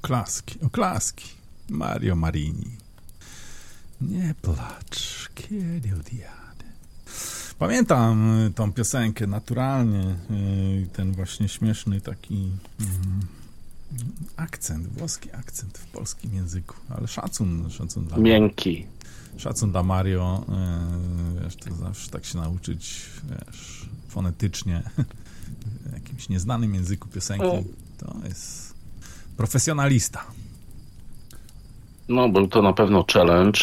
Oklaski, oklaski. Mario Marini. Nie placz, kiedy odjadę. Pamiętam tą piosenkę naturalnie, ten właśnie śmieszny taki akcent, włoski akcent w polskim języku, ale szacun dla miękki. Szacun dla Mario, wiesz, to zawsze tak się nauczyć, wiesz, fonetycznie w jakimś nieznanym języku piosenki, to jest profesjonalista. No, był to na pewno challenge.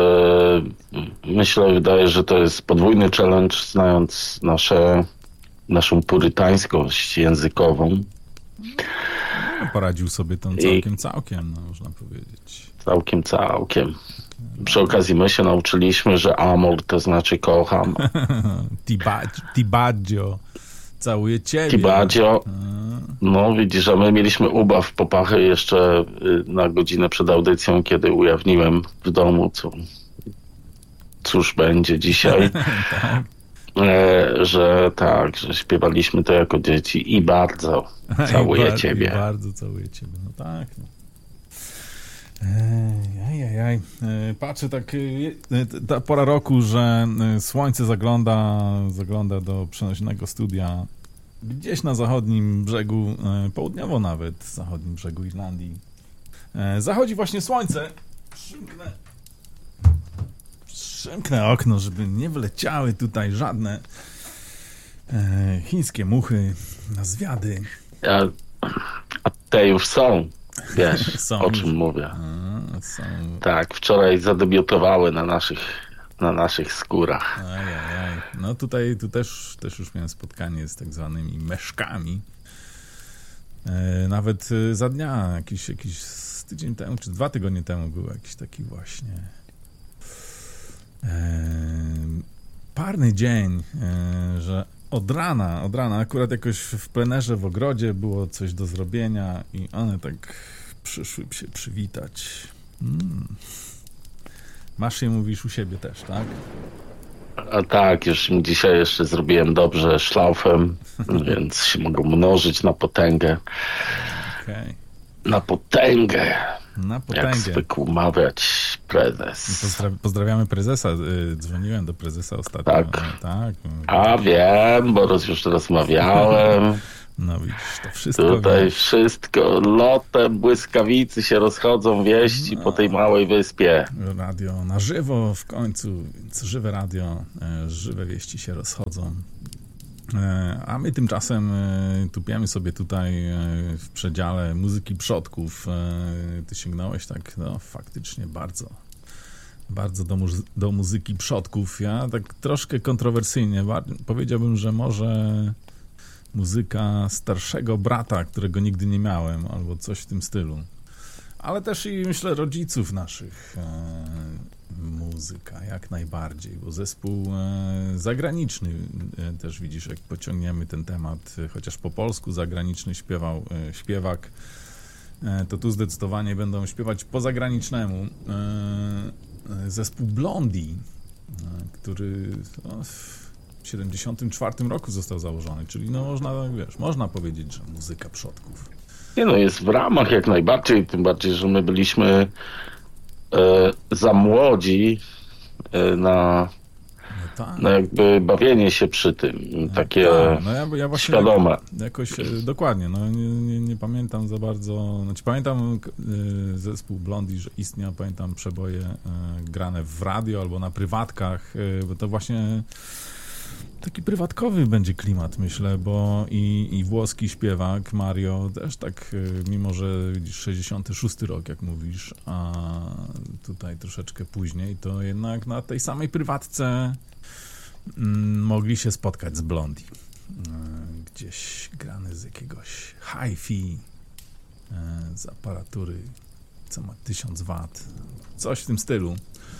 Wydaje, że to jest podwójny challenge, znając naszą purytańskość językową. No, poradził sobie tą całkiem, no, można powiedzieć. Całkiem. Przy okazji my się nauczyliśmy, że amor to znaczy kocham. Ti baggio. Całuję ciebie. Ti baggio. No widzisz, a my mieliśmy ubaw popachy jeszcze na godzinę przed audycją, kiedy ujawniłem w domu, cóż będzie dzisiaj. Tak. Że śpiewaliśmy to jako dzieci i bardzo całuję ciebie. I bardzo całuję ciebie, no tak. No. Patrzę tak, ta pora roku, że słońce zagląda do przenośnego studia gdzieś na zachodnim brzegu, południowo nawet, zachodnim brzegu Irlandii. Zachodzi właśnie słońce. Przymknę okno, żeby nie wleciały tutaj żadne chińskie muchy na zwiady. A te już są. Wiesz, są o czym mówię. Są. Tak, wczoraj zadebiutowały na naszych skórach. No tu też już miałem spotkanie z tak zwanymi meszkami. Nawet za dnia, jakiś z tydzień temu, czy 2 tygodnie temu był jakiś taki właśnie parny dzień, że od rana akurat jakoś w plenerze w ogrodzie było coś do zrobienia i one tak przyszły się przywitać. Masz je, mówisz, u siebie też, tak? A tak, już dzisiaj jeszcze zrobiłem dobrze szlaufem, więc się mogą mnożyć na potęgę. Okay. Na potęgę. Jak potęgę. zwykł mawiać prezes. Pozdrawiamy prezesa. Dzwoniłem do prezesa ostatnio. Tak. A wiem, bo już rozmawiałem. No widzisz, to wszystko. Tutaj wszystko lotem błyskawicy się rozchodzą wieści po tej małej wyspie. Radio na żywo w końcu, więc żywe radio, żywe wieści się rozchodzą. A my tymczasem tupiemy sobie tutaj w przedziale muzyki przodków. Ty sięgnąłeś tak, no faktycznie bardzo do muzyki przodków. Ja tak troszkę kontrowersyjnie powiedziałbym, że może muzyka starszego brata, którego nigdy nie miałem, albo coś w tym stylu. Ale też i myślę rodziców naszych muzyka, jak najbardziej, bo zespół zagraniczny też widzisz, jak pociągniemy ten temat, chociaż po polsku zagraniczny śpiewał śpiewak, to tu zdecydowanie będą śpiewać po zagranicznemu. Zespół Blondie, który w 74 roku został założony, czyli no można powiedzieć, że muzyka przodków. Nie no, jest w ramach jak najbardziej, tym bardziej, że my byliśmy za młodzi na jakby bawienie się przy tym, takie ja właśnie świadome. Jakoś dokładnie, no nie pamiętam za bardzo, znaczy pamiętam zespół Blondie, że istniał, pamiętam przeboje grane w radio albo na prywatkach, bo to właśnie taki prywatkowy będzie klimat, myślę, bo i włoski śpiewak Mario też tak, mimo że widzisz 66 rok, jak mówisz, a tutaj troszeczkę później, to jednak na tej samej prywatce mogli się spotkać z Blondie. Gdzieś grany z jakiegoś hi-fi, z aparatury, co ma 1000 W, coś w tym stylu.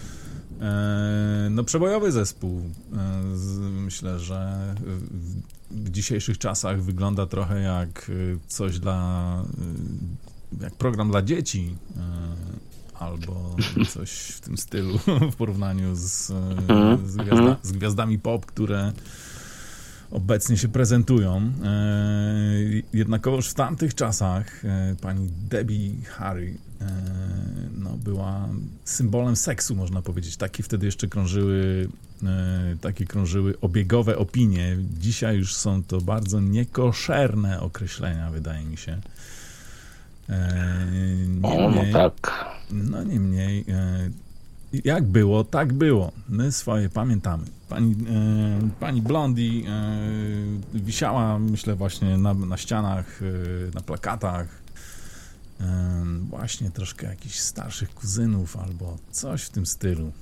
No przebojowy zespół. Myślę, że w dzisiejszych czasach wygląda trochę jak coś jak program dla dzieci, albo coś w tym stylu w porównaniu z gwiazdami pop, które obecnie się prezentują. Jednakowoż w tamtych czasach pani Debbie Harry była symbolem seksu, można powiedzieć. Takie wtedy jeszcze krążyły obiegowe opinie. Dzisiaj już są to bardzo niekoszerne określenia, wydaje mi się. Niemniej, jak było, tak było. My swoje pamiętamy. Pani Blondie wisiała, myślę, właśnie na ścianach, na plakatach. Właśnie troszkę jakichś starszych kuzynów albo coś w tym stylu.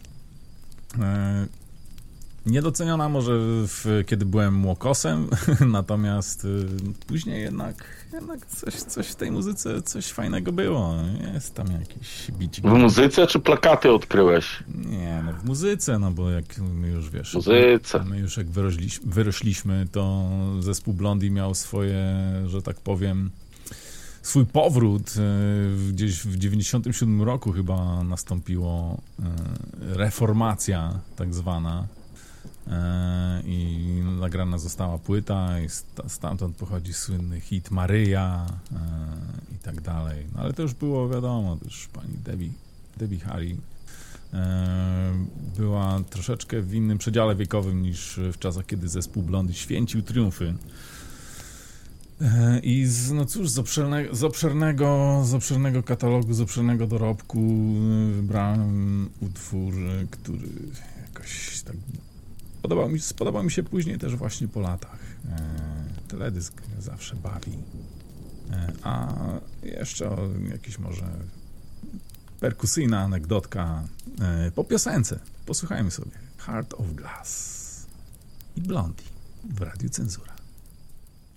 Niedoceniona może kiedy byłem młokosem, natomiast później jednak coś w tej muzyce, coś fajnego było. Jest tam jakiś bicik. W muzyce czy plakaty odkryłeś? Nie, w muzyce, bo jak my już wiesz, my już jak wyrośliśmy, to zespół Blondie miał swoje, że tak powiem, swój powrót. Gdzieś w 97 roku chyba nastąpiło reformacja tak zwana. I nagrana została płyta i stamtąd pochodzi słynny hit Maryja i tak dalej. No ale to już było wiadomo, też pani Debbie Harry była troszeczkę w innym przedziale wiekowym niż w czasach, kiedy zespół Blondie święcił triumfy. I z obszernego katalogu, z obszernego dorobku wybrałem utwór, który jakoś tak spodobał mi się później też właśnie po latach. Teledysk zawsze bawi. A jeszcze jakiś może perkusyjna anegdotka po piosence. Posłuchajmy sobie. Heart of Glass i Blondie w Radiu Cenzura.